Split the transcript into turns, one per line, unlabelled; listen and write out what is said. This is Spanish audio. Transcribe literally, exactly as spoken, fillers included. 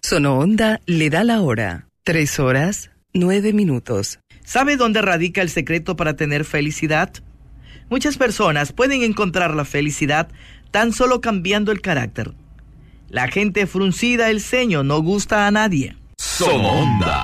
Sonoonda le da la hora. Tres horas, nueve minutos.
¿Sabe dónde radica el secreto para tener felicidad? Muchas personas pueden encontrar la felicidad tan solo cambiando el carácter. La gente fruncida el ceño no gusta a nadie.
Sonoonda.